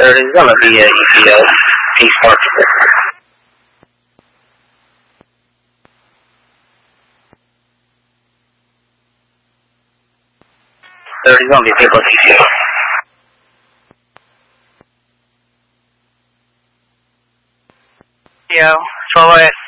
30 is on the via EPO, East Park. 30 is on the table EPO. Yo, solo